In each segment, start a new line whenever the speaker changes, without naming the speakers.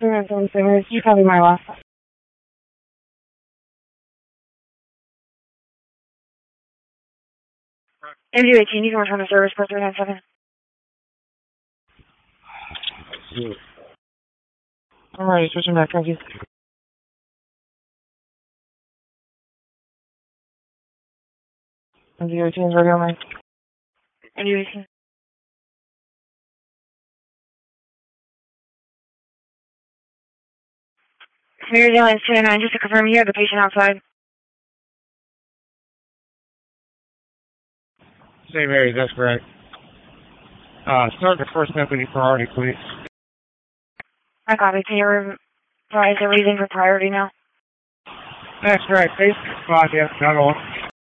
You probably my last. MD-18, you can return to service per 397. I'm ready, switching back, thank you. MD-18 is ready on line. MD-18. Smears Airlines 209, just to confirm you have the patient outside.
St. Mary's, that's correct. Start the first company priority, please.
I copy. Can you provide the reason for priority now?
That's right, please. 5, yeah, not on.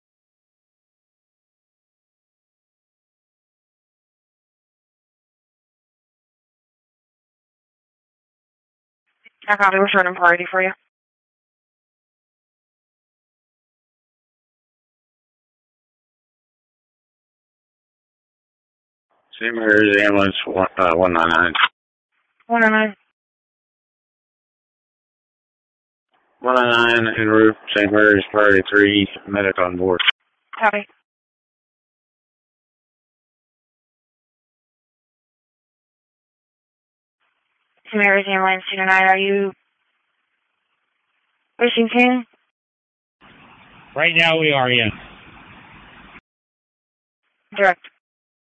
I copy. We're starting priority for you.
St. Mary's Ambulance 199.
109.
199 en route. St. Mary's priority 3. Medic on board.
Copy. St. Mary's Airlines 209, are you wishing King?
Right now we are, yes.
Direct.